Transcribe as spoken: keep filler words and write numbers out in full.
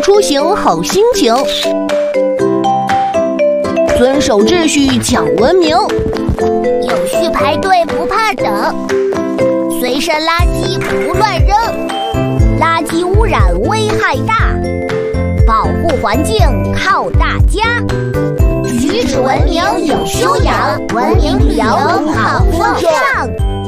出行好心情。遵守秩序讲文明， 有序排队不怕等，随身垃圾不乱扔，垃圾污染危害大，保护环境靠大家。举止文明有修养，文明旅游好风尚。